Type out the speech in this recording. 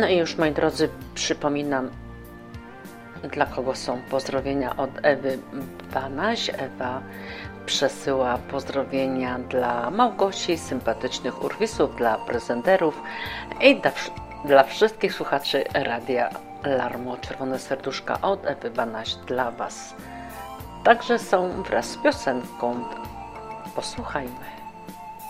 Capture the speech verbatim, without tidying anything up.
No i już, moi drodzy, przypominam, dla kogo są pozdrowienia od Ewy Banaś. Ewa przesyła pozdrowienia dla Małgosi, sympatycznych urwisów, dla prezenterów i dla, dla wszystkich słuchaczy Radia Larmo. Czerwone serduszka od Ewy Banaś dla Was. Także są wraz z piosenką. Posłuchajmy.